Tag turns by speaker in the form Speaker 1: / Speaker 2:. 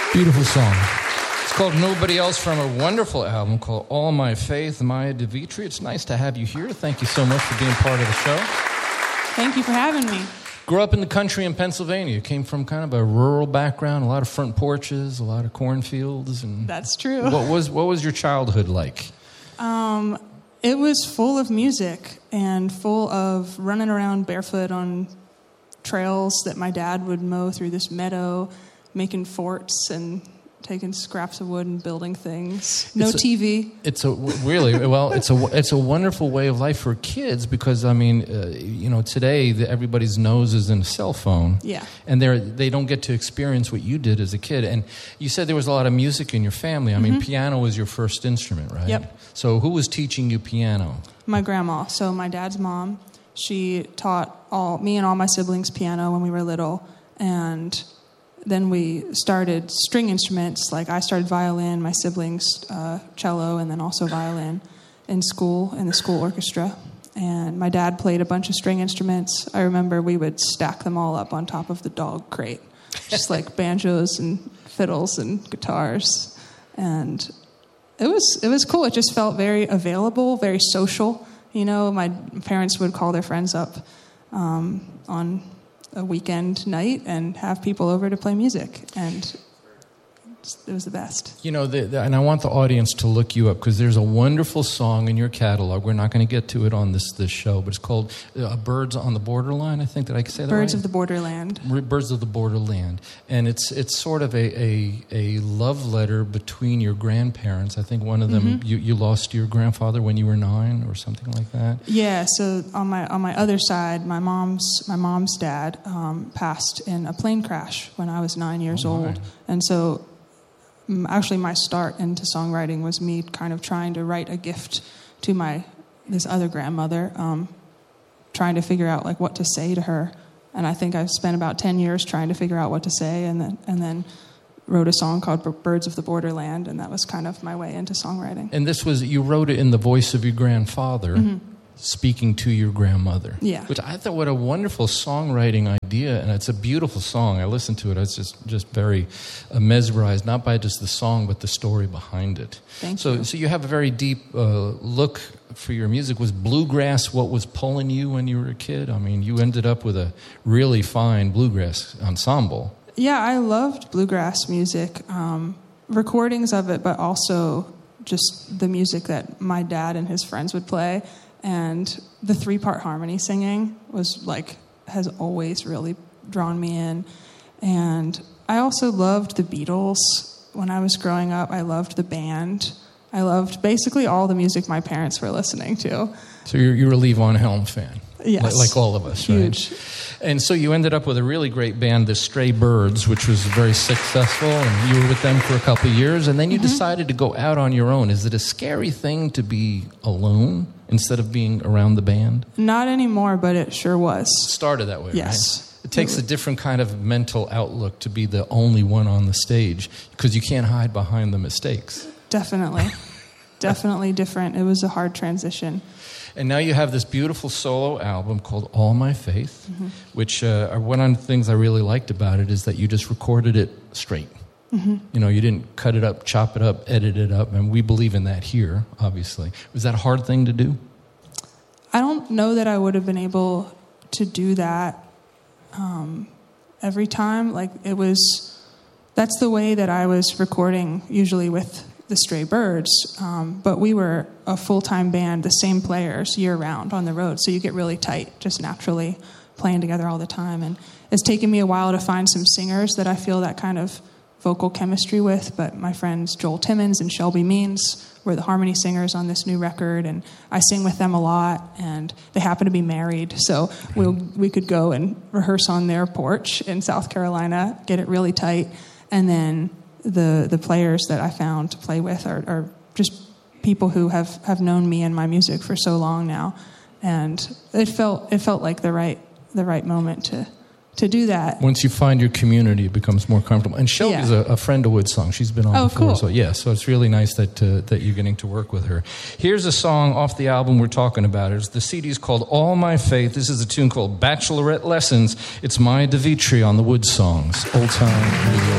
Speaker 1: Beautiful song. It's called Nobody Else from a wonderful album called All My Faith, Maya DeVitri. It's nice to have you here. Thank you so much for being part of the show.
Speaker 2: Thank you for having me.
Speaker 1: Grew up in the country in Pennsylvania. Came from kind of a rural background, a lot of front porches, a lot of cornfields. And
Speaker 2: that's true.
Speaker 1: What was your childhood like?
Speaker 2: It was full of music and full of running around barefoot on trails that my dad would mow through this meadow, making forts and taking scraps of wood and building things. No TV.
Speaker 1: It's a wonderful way of life for kids because today everybody's nose is in a cell phone.
Speaker 2: Yeah.
Speaker 1: And they don't get to experience what you did as a kid. And you said there was a lot of music in your family. I mean, piano was your first instrument, right?
Speaker 2: Yep.
Speaker 1: So who was teaching you piano?
Speaker 2: My grandma. So my dad's mom. She taught me and all my siblings piano when we were little, and then we started string instruments. Like I started violin, my siblings cello, and then also violin in the school orchestra. And my dad played a bunch of string instruments. I remember we would stack them all up on top of the dog crate, just like banjos and fiddles and guitars. And it was cool. It just felt very available, very social. My parents would call their friends up on a weekend night and have people over to play music, and it was the best.
Speaker 1: And I want the audience to look you up because there's a wonderful song in your catalog. We're not going to get to it on this show, but it's called Birds on the Borderline, I think. Did I say that
Speaker 2: Birds
Speaker 1: right?
Speaker 2: of the Borderland.
Speaker 1: Birds of the Borderland. And it's sort of a love letter between your grandparents. I think one of them, you lost your grandfather when you were 9 or something like that.
Speaker 2: Yeah, so on my other side, my mom's dad passed in a plane crash when I was 9 years old. And so actually my start into songwriting was me kind of trying to write a gift to this other grandmother, trying to figure out like what to say to her. And I think I've spent about 10 years trying to figure out what to say, and then wrote a song called Birds of the Borderland, and that was kind of my way into songwriting.
Speaker 1: And you wrote it in the voice of your grandfather, speaking to your grandmother.
Speaker 2: Yeah.
Speaker 1: Which I thought, what a wonderful songwriting idea, and it's a beautiful song. I listened to it. I was just very mesmerized, not by just the song, but the story behind it.
Speaker 2: Thank you.
Speaker 1: So you have a very deep look for your music. Was bluegrass what was pulling you when you were a kid? I mean, you ended up with a really fine bluegrass ensemble.
Speaker 2: Yeah, I loved bluegrass music, recordings of it, but also just the music that my dad and his friends would play. And the 3-part harmony singing has always really drawn me in. And I also loved the Beatles when I was growing up. I loved the band. I loved basically all the music my parents were listening to.
Speaker 1: So you're a Levon Helm fan.
Speaker 2: Yes.
Speaker 1: Like all of us,
Speaker 2: Huge.
Speaker 1: Right? And so you ended up with a really great band, the Stray Birds, which was very successful, and you were with them for a couple of years, and then you decided to go out on your own. Is it a scary thing to be alone instead of being around the band?
Speaker 2: Not anymore, but it sure was.
Speaker 1: It started that way,
Speaker 2: yes.
Speaker 1: Right? It takes a different kind of mental outlook to be the only one on the stage because you can't hide behind the mistakes.
Speaker 2: Definitely. Definitely different. It was a hard transition.
Speaker 1: And now you have this beautiful solo album called All My Faith, which one of the things I really liked about it is that you just recorded it straight. You didn't cut it up, chop it up, edit it up, and we believe in that here, obviously. Was that a hard thing to do?
Speaker 2: I don't know that I would have been able to do that every time. That's the way that I was recording usually with the Stray Birds, but we were a full-time band, the same players year-round on the road, so you get really tight just naturally playing together all the time. And it's taken me a while to find some singers that I feel that kind of vocal chemistry with, but my friends Joel Timmons and Shelby Means were the harmony singers on this new record, and I sing with them a lot, and they happen to be married, so we could go and rehearse on their porch in South Carolina, get it really tight, and then the players that I found to play with are just people who have known me and my music for so long now, and it felt like the right moment to do that.
Speaker 1: Once you find your community, it becomes more comfortable. And Shelby's a friend of Woodsong. She's been on before.
Speaker 2: Cool.
Speaker 1: So it's really nice that you're getting to work with her. Here's a song off the album we're talking about. The CD is called All My Faith. This is a tune called Bachelorette Lessons. It's Maya DeVitri on the Woodsongs. Old time radio.